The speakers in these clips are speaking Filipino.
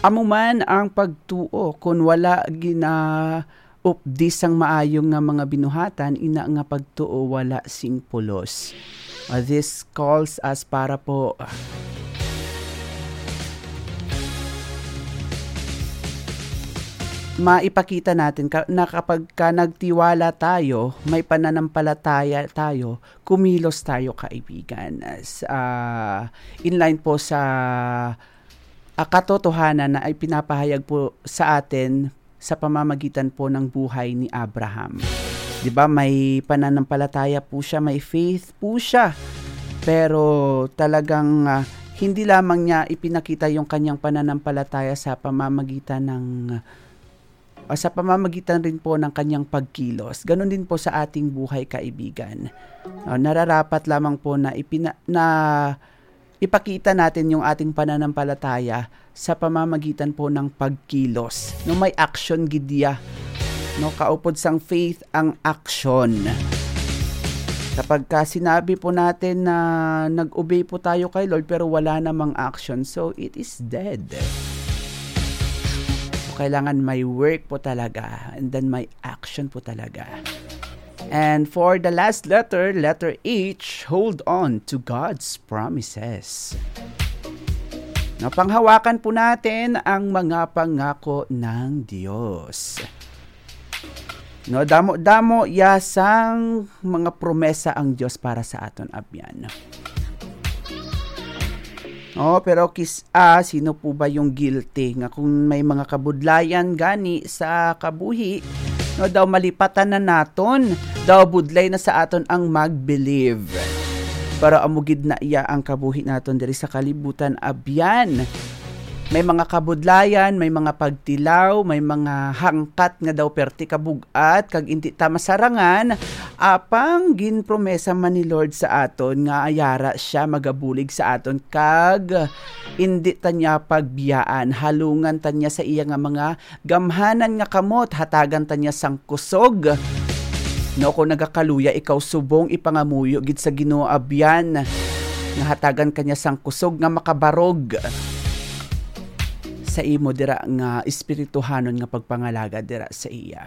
Amuman ang pagtuo kun wala updi sang maayong nga mga binuhatan ina nga pagtuo wala sing pulos. This calls us para po maipakita natin na kapag nagtiwala tayo, may pananampalataya tayo, kumilos tayo kaibigan. Inline po sa katotohanan na ay pinapahayag po sa atin sa pamamagitan po ng buhay ni Abraham. 'Di ba? May pananampalataya po siya, may faith po siya. Pero talagang hindi lamang niya ipinakita yung kanyang pananampalataya sa pamamagitan rin po ng kanyang pagkilos. Ganon din po sa ating buhay kaibigan. Nararapat lamang po na ipakita natin yung ating pananampalataya sa pamamagitan po ng pagkilos. No, may action gidya. No, kaupod sang faith ang action. Kapag sinabi po natin na nag-obey po tayo kay Lord pero wala namang action, so it is dead. So, kailangan may work po talaga and then may action po talaga. And for the last letter H, hold on to God's promises. Napanghawakan po natin ang mga pangako ng Diyos. No, damo-damo yasang mga promesa ang Diyos para sa aton abyan. Pero sino po ba yung guilty? Nga kung may mga kabudlayan gani sa kabuhi, no, daw malipatan na naton, daw budlay na sa aton ang mag-believe. Para amugid na iya ang kabuhi naton diri sa kalibutan abyan. May mga kabudlayan, may mga pagtilaw, may mga hangkat nga daw perti kabugat, kag inti ta masarangan, apang ginpromesa man ni Lord sa aton nga ayara siya magabulig sa aton, kag indi tanya pagbiyaan, halungan tanya sa iya nga mga gamhanan nga kamot, hatagan tanya sang kusog. No, kung nagakaluya, ikaw subong ipangamuyo gid sa Ginoo abyan, nga hatagan kanya sang kusog nga makabarog sa imo dira nga espirituhanon nga pagpangalaga dira sa iya.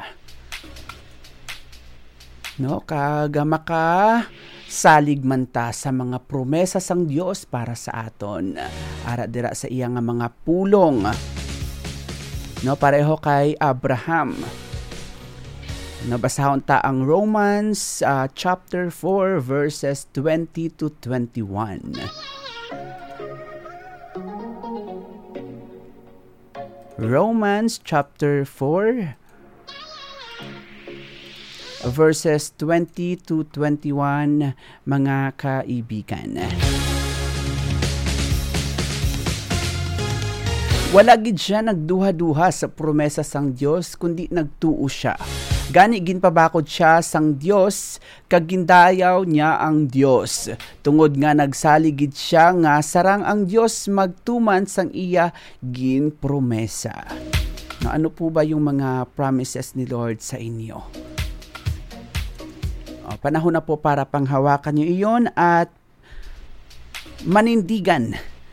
No, kaga maka salig man ta sa mga promesa sang Dios para sa aton. Ara dira sa iya nga mga pulong. No, pareho kay Abraham. Nabasahon ta ang Romans chapter 4 verses 20 to 21. Romans chapter 4 verses 20 to 21, mga kaibigan. Wala gid siya nagduha-duha sa promesa sang Dios, kundi nagtuo siya. Gani ginpabakod siya sang Dios, kag gindayaw niya ang Dios. Tungod nga nagsaligid siya nga sarang ang Dios magtuman sang iya ginpromesa. Na ano po ba yung mga promises ni Lord sa inyo? Panahon na po para panghawakan niyo iyon at manindigan.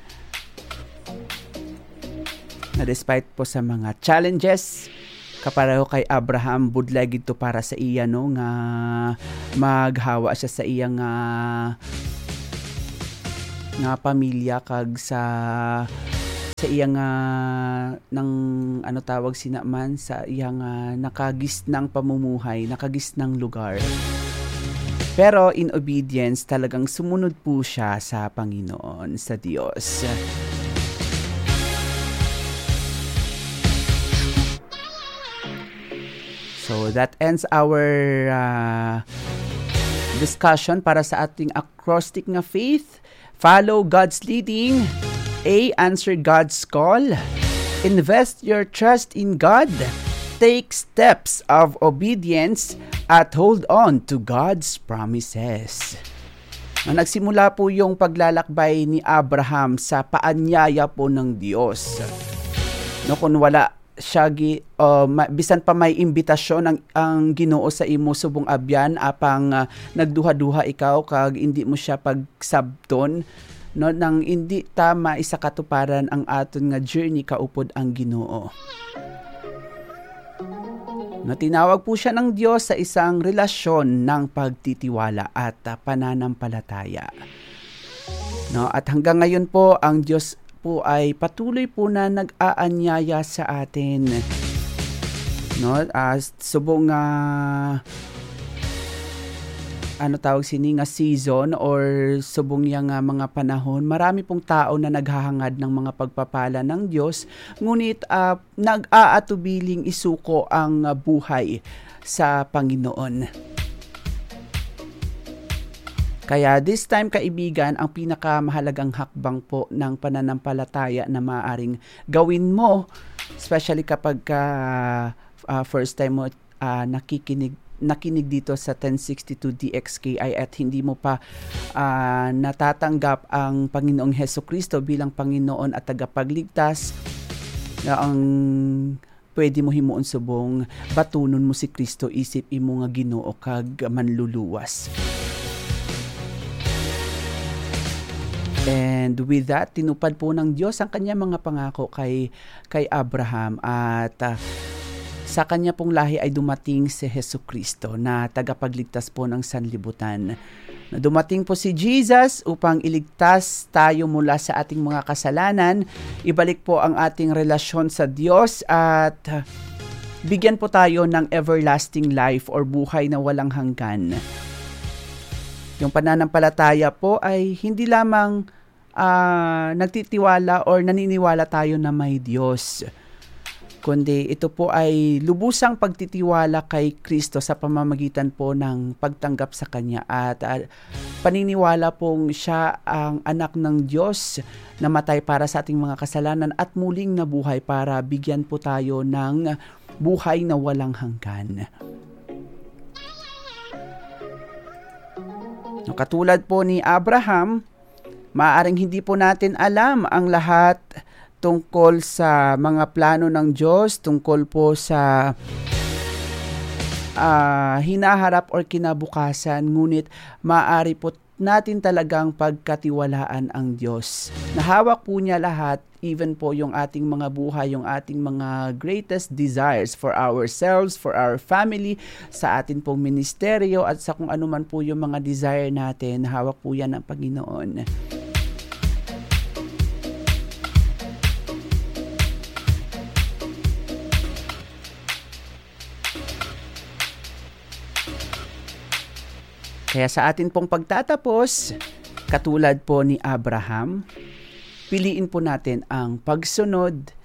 Na despite po sa mga challenges, kapareho kay Abraham, budlay gito para sa iya, no, nga maghawa siya sa iya nga pamilya, kag sa iya nga ng ano tawag sinaman sa iya nga nakagisnang pamumuhay, nakagisnang lugar. Pero in obedience, talagang sumunod po siya sa Panginoon, sa Diyos. So that ends our discussion para sa ating acrostic nga faith. Follow God's leading. A. Answer God's call. Invest your trust in God. Take steps of obedience at hold on to God's promises. Nagsimula po yung paglalakbay ni Abraham sa paanyaya po ng Diyos. No, kung wala siya bisan pa may imbitasyon ang Ginoo sa imo subong abyan, apang nagduha-duha ikaw kag hindi mo siya pagsabton, no, nang hindi tama isa katuparan ang aton nga journey kaupod ang Ginoo. No, tinawag po siya ng Diyos sa isang relasyon ng pagtitiwala at pananampalataya. No, at hanggang ngayon po ang Diyos po ay patuloy po na nag-aanyaya sa atin. No, subong season or subong yang mga panahon, marami pong tao na naghahangad ng mga pagpapala ng Diyos, ngunit nag-aatubiling isuko ang buhay sa Panginoon. Kaya this time, kaibigan, ang pinakamahalagang hakbang po ng pananampalataya na maaaring gawin mo, especially kapag first time mo nakinig dito sa 1062 DXKI at hindi mo pa natatanggap ang Panginoong Hesukristo bilang Panginoon at tagapagligtas, ang pwede mo himuon subong batunon mo si Kristo, isip imo nga Ginoo kag manluluwas. And with that, tinupad po ng Diyos ang kanyang mga pangako kay Abraham at sa kanya pong lahi ay dumating si Hesukristo na tagapagligtas po ng sanlibutan. Dumating po si Jesus upang iligtas tayo mula sa ating mga kasalanan, ibalik po ang ating relasyon sa Diyos at bigyan po tayo ng everlasting life or buhay na walang hanggan. Yung pananampalataya po ay hindi lamang nagtitiwala or naniniwala tayo na may Diyos, kundi ito po ay lubusang pagtitiwala kay Kristo sa pamamagitan po ng pagtanggap sa Kanya at paniniwala pong siya ang anak ng Diyos na matay para sa ating mga kasalanan at muling nabuhay para bigyan po tayo ng buhay na walang hanggan. Katulad po ni Abraham, maaaring hindi po natin alam ang lahat tungkol sa mga plano ng Diyos, tungkol po sa hinaharap or kinabukasan, ngunit maaari po natin talagang pagkatiwalaan ang Diyos. Nahawak po niya lahat, even po yung ating mga buhay, yung ating mga greatest desires for ourselves, for our family, sa atin pong ministeryo at sa kung ano man po yung mga desire natin, hawak po yan ng Panginoon. Kaya sa atin pong pagtatapos, katulad po ni Abraham, piliin po natin ang pagsunod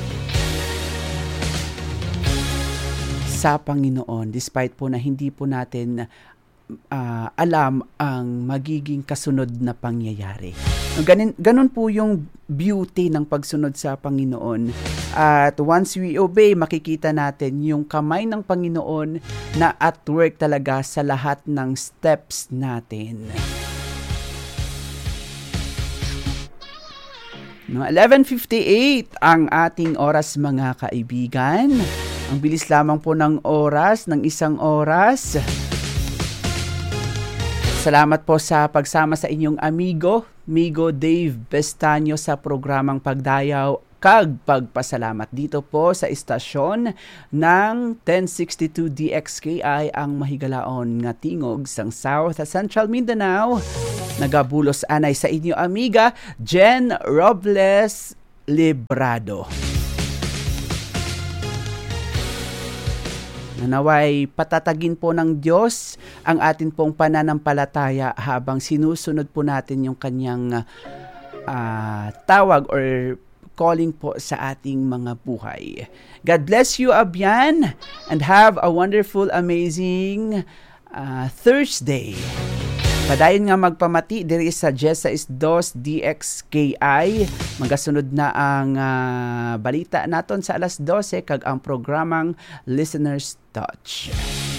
sa Panginoon despite po na hindi po natin alam ang magiging kasunod na pangyayari. Ganun po yung beauty ng pagsunod sa Panginoon. At once we obey, makikita natin yung kamay ng Panginoon na at work talaga sa lahat ng steps natin. No, 11:58 ang ating oras, mga kaibigan. Ang bilis lamang po ng oras, ng isang oras. Salamat po sa pagsama sa inyong amigo Dave Bestanyo sa programang Pagdayaw kag Pagpasalamat dito po sa istasyon ng 1062 DXKI, ang mahigalaon nga tingog sang South Central Mindanao. Nagabulos anay sa inyo amiga Jen Robles Librado. Naway patatagin po ng Diyos ang atin pong pananampalataya habang sinusunod po natin yung kanyang tawag or calling po sa ating mga buhay. God bless you, Abian, and have a wonderful, amazing Thursday. Padayon nga magpamati diri sa Jessa is Dos DXKI. Magasunod na ang balita naton sa alas 12 kag ang programang Listener's Touch.